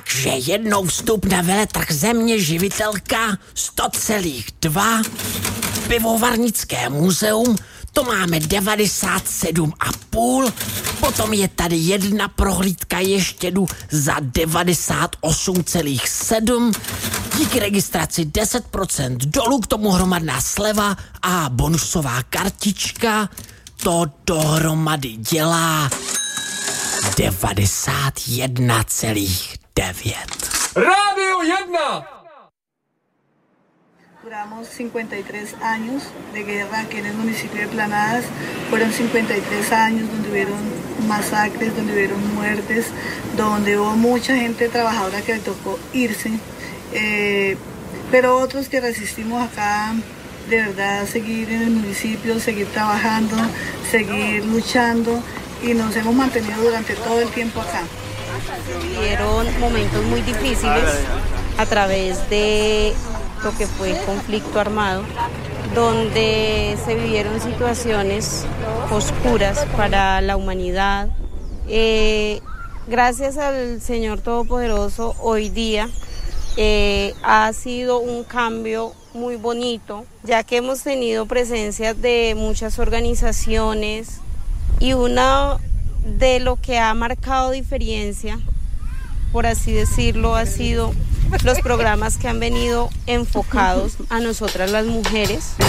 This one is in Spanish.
Takže jednou vstup na veletrh Země živitelka 100,2, Pivovarnické muzeum, to máme 97,5, potom je tady jedna prohlídka, ještě jdu za 98,7, díky registraci 10% dolů, k tomu hromadná sleva a bonusová kartička, to dohromady dělá 91,9. Radio 1. Duramos 53 años de guerra aquí en el municipio de Planadas. Fueron 53 años donde hubieron masacres, donde hubieron muertes, donde hubo mucha gente trabajadora que le tocó irse. Pero otros que resistimos acá, de verdad, seguir en el municipio, seguir trabajando, seguir luchando y nos hemos mantenido durante todo el tiempo acá. Vivieron momentos muy difíciles a través de lo que fue el conflicto armado, donde se vivieron situaciones oscuras para la humanidad. Gracias al Señor Todopoderoso, hoy día ha sido un cambio muy bonito, ya que hemos tenido presencia de muchas organizaciones y una de lo que ha marcado diferencia, por así decirlo, ha sido los programas que han venido enfocados a nosotras las mujeres.